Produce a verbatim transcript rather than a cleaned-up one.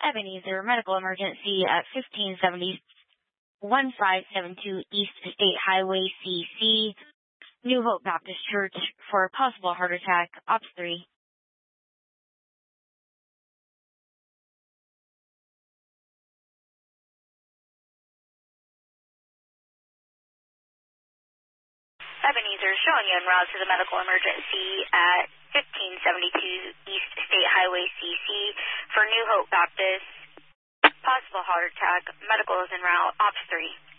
Ebenezer Medical Emergency at fifteen seventy, fifteen seventy-two East State Highway C C, New Hope Baptist Church for a possible heart attack, Ops three. Ebenezer showing you en route to the medical emergency at fifteen seventy-two East State Highway C C for New Hope Baptist. Possible heart attack. Medical is en route. Ops three.